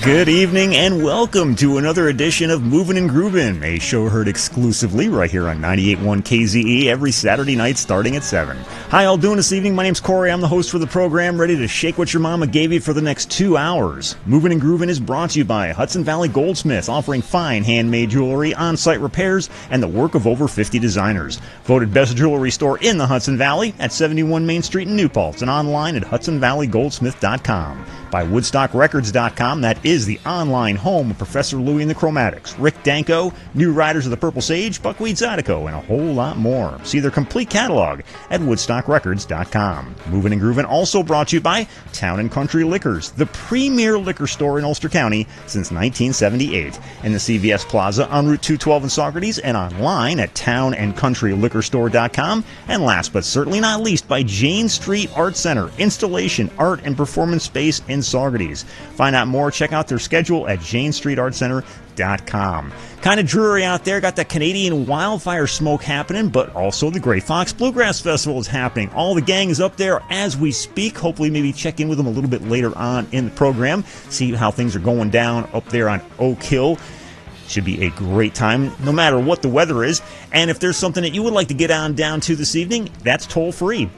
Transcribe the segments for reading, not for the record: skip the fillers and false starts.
Good evening and welcome to another edition of Movin' and Groovin', a show heard exclusively right here on 98.1 KZE every Saturday night starting at 7. How y'all doing this evening? My name's Corey. I'm the host for the program, ready to shake what your mama gave you for the next 2 hours. Movin' and Groovin' is brought to you by Hudson Valley Goldsmiths, offering fine handmade jewelry, on-site repairs, and the work of over 50 designers. Voted best jewelry store in the Hudson Valley at 71 Main Street in New Paltz and online at hudsonvalleygoldsmith.com. By woodstockrecords.com, that is the online home of Professor Louie and the Chromatics, Rick Danko, New Riders of the Purple Sage, Buckwheat Zydeco, and a whole lot more. See their complete catalog at woodstockrecords.com. Movin' and Groovin' also brought to you by Town & Country Liquors, the premier liquor store in Ulster County since 1978, in the CVS Plaza on Route 212 in Saugerties, and online at townandcountryliquorstore.com. And last but certainly not least, by Jane Street Art Center, installation, art, and performance space in Saugerties. Find out more, check out their schedule at janestreetartcenter.com. Kind of dreary out there, got that Canadian wildfire smoke happening, but also the Grey Fox Bluegrass Festival is happening. All the gang is up there as we speak. Hopefully maybe check in with them a little bit later on in the program, see how things are going down up there on Oak Hill. Should be a great time, no matter what the weather is. And if there's something that you would like to get on down to this evening, that's toll-free,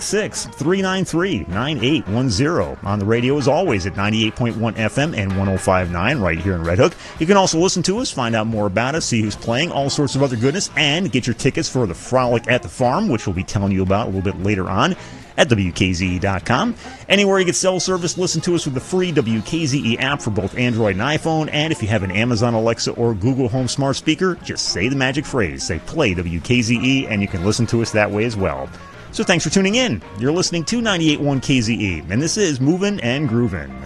866-393-9810. On the radio, as always, at 98.1 FM and 105.9 right here in Red Hook. You can also listen to us, find out more about us, see who's playing, all sorts of other goodness, and get your tickets for the Frolic at the Farm, which we'll be telling you about a little bit later on at WKZE.com. Anywhere you get cell service, listen to us with the free WKZE app for both Android and iPhone. And if you have an Amazon Alexa or Google Home smart speaker, just say the magic phrase, say play WKZE, and you can listen to us that way as well. So thanks for tuning in. You're listening to 98.1 KZE, and this is Movin' and Groovin'.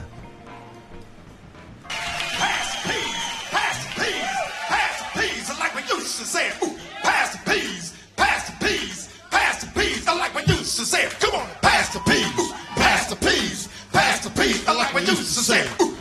Pass the peas, I like we used to say it. Ooh, pass the peas, pass the peas, pass the peas, I like we used to say it. Come on, pass the peas, ooh, pass the peas, I like we used to say it. Ooh.